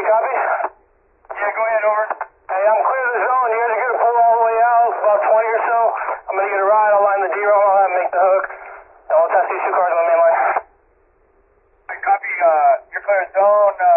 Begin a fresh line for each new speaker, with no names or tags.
copy?
Yeah, go ahead, over.
Hey, I'm clear of the zone. You guys are going to pull all the way out, about 20 or so. I'm going to get a ride. I'll line the D-roll, I'll have make the hook. And we'll test these two cars on the main line.
I copy, you're clear of zone,